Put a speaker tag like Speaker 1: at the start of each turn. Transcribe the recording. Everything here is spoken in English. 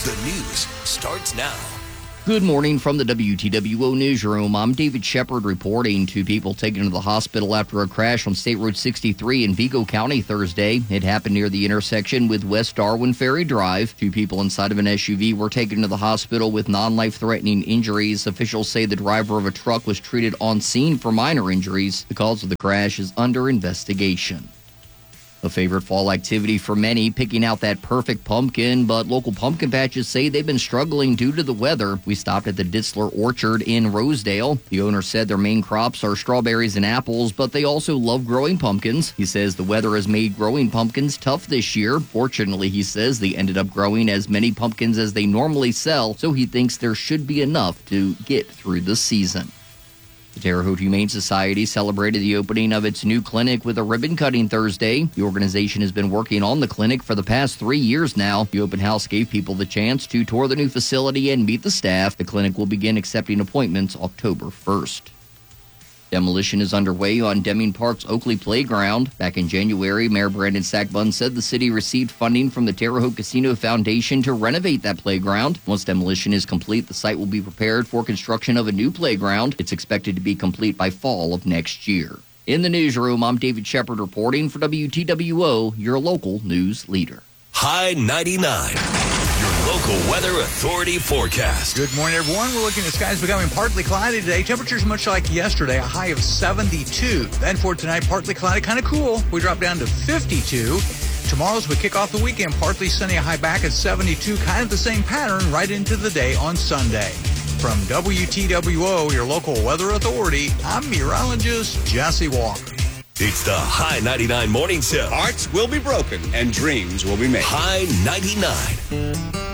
Speaker 1: The news starts now.
Speaker 2: Good morning from the WTWO newsroom. I'm David Shepard reporting. 2 people taken to the hospital after a crash on State Road 63 in Vigo County Thursday. It happened near the intersection with West Darwin Ferry Drive. 2 people inside of an SUV were taken to the hospital with non-life-threatening injuries. Officials say the driver of a truck was treated on scene for minor injuries. The cause of the crash is under investigation. A favorite fall activity for many, picking out that perfect pumpkin, but local pumpkin patches say they've been struggling due to the weather. We stopped at the Ditzler Orchard in Rosedale. The owner said their main crops are strawberries and apples, but they also love growing pumpkins. He says the weather has made growing pumpkins tough this year. Fortunately, he says they ended up growing as many pumpkins as they normally sell, so he thinks there should be enough to get through the season. The Terre Haute Humane Society celebrated the opening of its new clinic with a ribbon cutting Thursday. The organization has been working on the clinic for the past 3 years now. The open house gave people the chance to tour the new facility and meet the staff. The clinic will begin accepting appointments October 1st. Demolition is underway on Deming Park's Oakley Playground. Back in January, Mayor Brandon Sackbun said the city received funding from the Terre Haute Casino Foundation to renovate that playground. Once demolition is complete, the site will be prepared for construction of a new playground. It's expected to be complete by fall of next year. In the newsroom, I'm David Shepard reporting for WTWO, your local news leader.
Speaker 1: High 99. Your local weather authority forecast.
Speaker 3: Good morning, everyone. We're looking at skies becoming partly cloudy today. Temperatures much like yesterday, a high of 72. Then for tonight, partly cloudy, kind of cool. We drop down to 52. Tomorrow, as we kick off the weekend, partly sunny, a high back at 72. Kind of the same pattern right into the day on Sunday. From WTWO, your local weather authority, I'm meteorologist Jesse Walker.
Speaker 1: It's the High 99 Morning Show.
Speaker 4: Hearts will be broken and dreams will be made.
Speaker 1: High 99.